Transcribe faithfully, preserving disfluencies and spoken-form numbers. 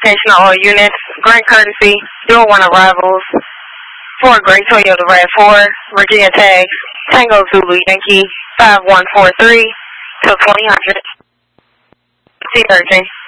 Notification on all units. Grant courtesy. Dual one arrivals. For Gray Toyota RAV four. Virginia tags. Tango Zulu Yankee. five one four three till twenty hundred. See urgent.